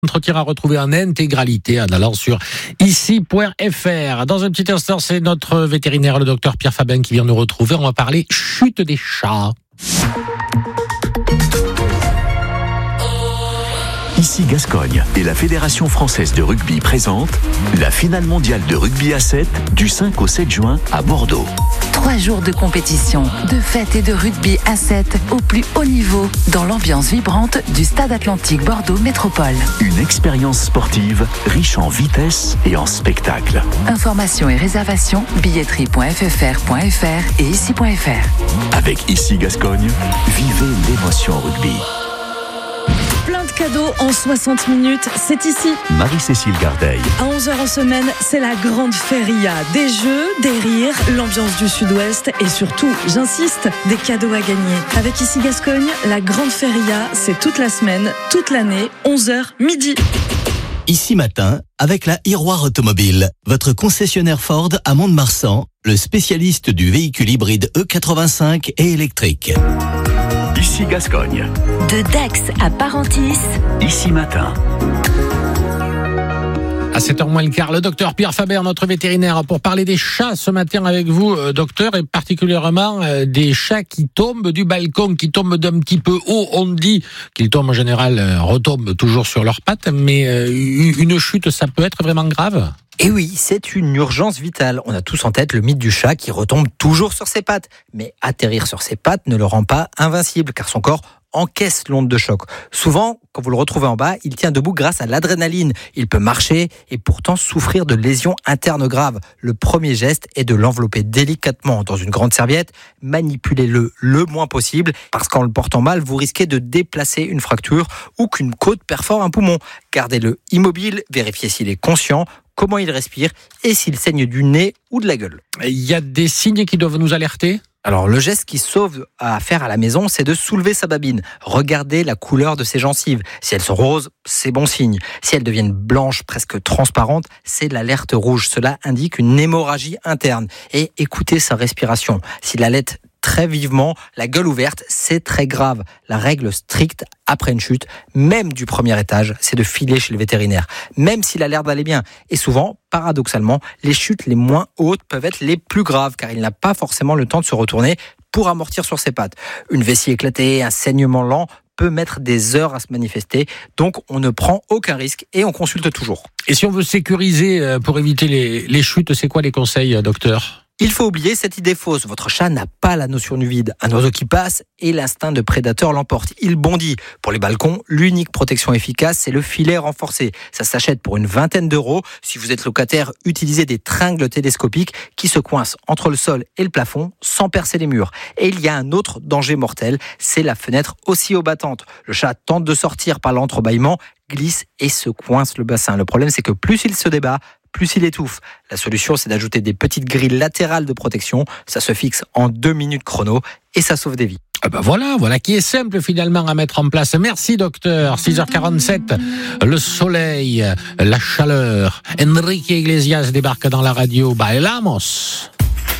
Entretien à retrouver en intégralité en allant sur ici.fr. Dans un petit instant, c'est notre vétérinaire, le docteur Pierre Fabin, qui vient nous retrouver. On va parler chute des chats. Ici Gascogne et la Fédération française de rugby présente la finale mondiale de rugby à 7 du 5 au 7 juin à Bordeaux. 3 jours de compétition, de fêtes et de rugby à 7 au plus haut niveau dans l'ambiance vibrante du Stade Atlantique Bordeaux Métropole. Une expérience sportive riche en vitesse et en spectacle. Informations et réservations billetterie.ffr.fr et ici.fr. Avec Ici Gascogne, vivez l'émotion rugby. Plein de cadeaux en 60 minutes, c'est ici. Marie-Cécile Gardeil. À 11h en semaine, c'est la grande feria. Des jeux, des rires, l'ambiance du sud-ouest et surtout, j'insiste, des cadeaux à gagner. Avec Ici Gascogne, la grande feria, c'est toute la semaine, toute l'année, 11h midi. Ici matin, avec la Iroir Automobile, votre concessionnaire Ford à Mont-de-Marsan, le spécialiste du véhicule hybride E85 et électrique. Ici Gascogne. De Dax à Parentis. Ici matin. À 7h moins le quart, le docteur Pierre Faber, notre vétérinaire, pour parler des chats ce matin avec vous, docteur, et particulièrement des chats qui tombent du balcon, qui tombent d'un petit peu haut. On dit qu'ils tombent en général, retombent toujours sur leurs pattes, mais une chute, ça peut être vraiment grave ? Et oui, c'est une urgence vitale. On a tous en tête le mythe du chat qui retombe toujours sur ses pattes. Mais atterrir sur ses pattes ne le rend pas invincible, car son corps encaisse l'onde de choc. Souvent, quand vous le retrouvez en bas, il tient debout grâce à l'adrénaline. Il peut marcher et pourtant souffrir de lésions internes graves. Le premier geste est de l'envelopper délicatement dans une grande serviette. Manipulez-le le moins possible, parce qu'en le portant mal, vous risquez de déplacer une fracture ou qu'une côte perfore un poumon. Gardez-le immobile, vérifiez s'il est conscient, comment il respire et s'il saigne du nez ou de la gueule. Il y a des signes qui doivent nous alerter ? Alors, le geste qui sauve à faire à la maison, c'est de soulever sa babine. Regardez la couleur de ses gencives. Si elles sont roses, c'est bon signe. Si elles deviennent blanches, presque transparentes, c'est l'alerte rouge. Cela indique une hémorragie interne. Et écoutez sa respiration. S'il allait très vivement, la gueule ouverte, c'est très grave. La règle stricte après une chute, même du premier étage, c'est de filer chez le vétérinaire, même s'il a l'air d'aller bien. Et souvent, paradoxalement, les chutes les moins hautes peuvent être les plus graves, car il n'a pas forcément le temps de se retourner pour amortir sur ses pattes. Une vessie éclatée, un saignement lent peut mettre des heures à se manifester, donc on ne prend aucun risque et on consulte toujours. Et si on veut sécuriser pour éviter les chutes, c'est quoi les conseils, docteur ? Il faut oublier cette idée fausse. Votre chat n'a pas la notion du vide. Un oiseau qui passe et l'instinct de prédateur l'emporte. Il bondit. Pour les balcons, l'unique protection efficace, c'est le filet renforcé. Ça s'achète pour une vingtaine d'euros. Si vous êtes locataire, utilisez des tringles télescopiques qui se coincent entre le sol et le plafond sans percer les murs. Et il y a un autre danger mortel, c'est la fenêtre oscillobattante. Le chat tente de sortir par l'entrebâillement, glisse et se coince le bassin. Le problème, c'est que plus il se débat, plus il étouffe. La solution, c'est d'ajouter des petites grilles latérales de protection. Ça se fixe en 2 minutes chrono et ça sauve des vies. Voilà qui est simple finalement à mettre en place. Merci docteur. 6h47, le soleil, la chaleur. Enrique Iglesias débarque dans la radio. Bailamos.